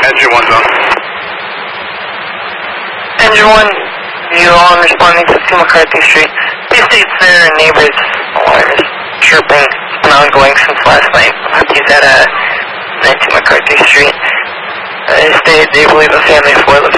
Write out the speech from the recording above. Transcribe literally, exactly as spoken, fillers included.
Engine one's on. Engine one, you all responding to two McCarthy Street. Please state their neighbors' alarms chirping. It's been ongoing since last night. He's at uh, nineteen McCarthy Street. They stated they believe the family for the